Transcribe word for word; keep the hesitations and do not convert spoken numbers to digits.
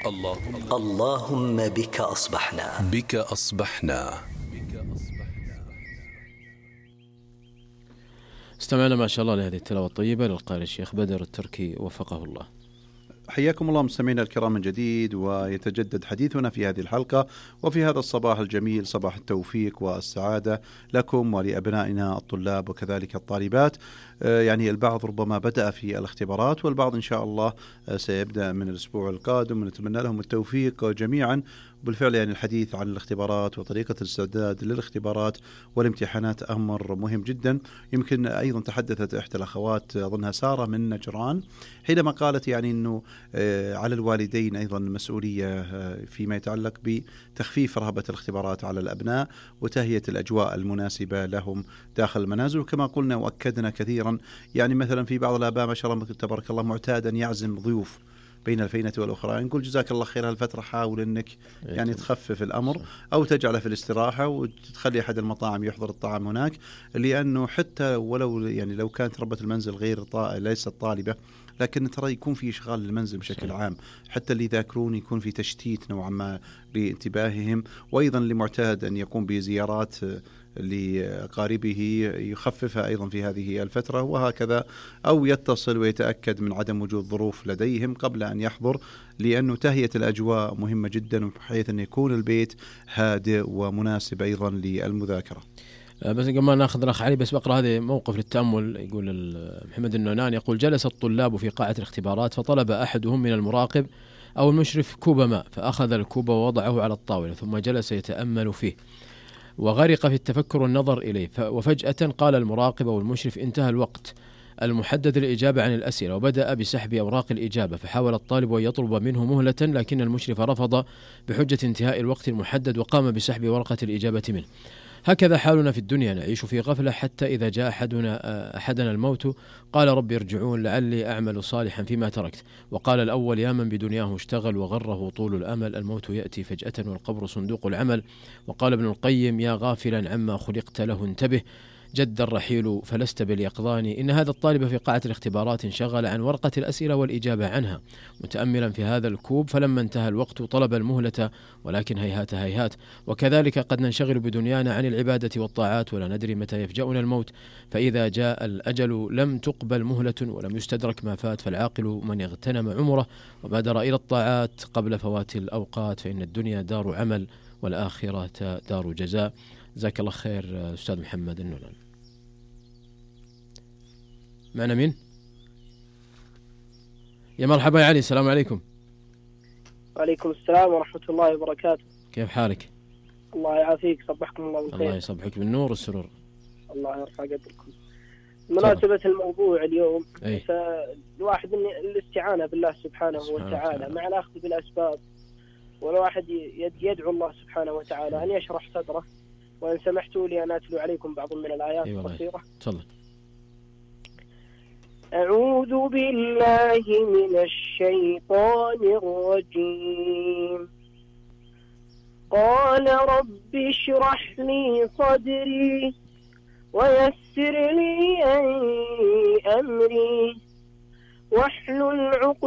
اللهم اللهم بك أصبحنا بك أصبحنا. استمعنا ما شاء الله لهذه التلاوة الطيبة للقارئ الشيخ بدر التركي وفقه الله. حياكم الله مستمعينا الكرام من جديد، ويتجدد حديثنا في هذه الحلقة وفي هذا الصباح الجميل، صباح التوفيق والسعادة لكم ولأبنائنا الطلاب وكذلك الطالبات. يعني البعض ربما بدأ في الاختبارات، والبعض إن شاء الله سيبدأ من الأسبوع القادم، ونتمنى لهم التوفيق جميعا. بالفعل يعني الحديث عن الاختبارات وطريقة الاستعداد للاختبارات والامتحانات أمر مهم جدا. يمكن أيضا تحدثت إحدى الأخوات أظنها سارة من نجران حينما قالت يعني أنه على الوالدين أيضا مسؤولية فيما يتعلق بتخفيف رهبة الاختبارات على الأبناء وتهيئة الأجواء المناسبة لهم داخل المنازل. وكما قلنا وأكدنا كثيرا، يعني مثلا في بعض الآباء ما شاء الله تبارك الله معتاد أن يعزم ضيوف بين الفينة والأخرى، نقول جزاك الله خير هالفترة حاول أنك يعني تخفف الأمر أو تجعله في الاستراحة وتخلي أحد المطاعم يحضر الطعام هناك، لأنه حتى ولو يعني لو كانت ربة المنزل غير طا... ليست طالبة، لكن ترى يكون في إشغال للمنزل بشكل عام، حتى اللي يذاكرون يكون في تشتيت نوعا ما لانتباههم، وأيضا لمعتاد أن يقوم بزيارات لقاربه يخففها أيضا في هذه الفترة، وهكذا أو يتصل ويتأكد من عدم وجود ظروف لديهم قبل أن يحضر، لأنه تهيئة الأجواء مهمة جدا بحيث أن يكون البيت هادئ ومناسب أيضا للمذاكرة. بس قبل ما ناخذ الأخ علي بس بقرأ هذه موقف للتأمل. يقول محمد النونان يقول: جلس الطلاب في قاعة الاختبارات فطلب أحدهم من المراقب أو المشرف كوب ماء، فأخذ الكوب ووضعه على الطاولة ثم جلس يتأمل فيه وغرق في التفكر والنظر إليه، وفجأة قال المراقب أو المشرف: انتهى الوقت المحدد للإجابة عن الأسئلة، وبدأ بسحب أوراق الإجابة، فحاول الطالب أن يطلب منه مهلة لكن المشرف رفض بحجة انتهاء الوقت المحدد وقام بسحب ورقة الإجابة منه. هكذا حالنا في الدنيا، نعيش في غفلة حتى إذا جاء أحدنا, أحدنا الموت قال: رب ارجعون لعلي أعمل صالحا فيما تركت. وقال الأول: يا من بدنياه اشتغل وغره طول الأمل، الموت يأتي فجأة والقبر صندوق العمل. وقال ابن القيم: يا غافلا عما خلقت له انتبه، جد الرحيل فلست باليقظان. إن هذا الطالب في قاعة الاختبارات انشغل عن ورقة الأسئلة والإجابة عنها متأملا في هذا الكوب، فلما انتهى الوقت طلب المهلة، ولكن هيهات هيهات. وكذلك قد ننشغل بدنيانا عن العبادة والطاعات ولا ندري متى يفجأنا الموت، فإذا جاء الأجل لم تقبل مهلة ولم يستدرك ما فات. فالعاقل من اغتنم عمره وبادر إلى الطاعات قبل فوات الأوقات، فإن الدنيا دار عمل والآخرة دار جزاء. جزاك الله خير أستاذ محمد النونان. معنا مين؟ يا مرحبا يا علي، السلام عليكم. وعليكم السلام ورحمة الله وبركاته. كيف حالك؟ الله يعافيك، صبحكم الله بالخير. الله يصبحك بالنور والسرور. الله يرفع قدركم. مناسبة الموضوع اليوم، أي. فالواحد من الاستعانة بالله سبحانه, سبحانه وتعالى, وتعالى مع الأخذ بالأسباب، والواحد يدعو الله سبحانه وتعالى أن يشرح صدره. وإن سمحتوا لي أن أتلو عليكم بعض من الآيات القصيرة. تفضل. أعوذ بالله من الشيطان الرجيم. قال رب اشرح لي صدري ويسر لي أمري واحلل عقدة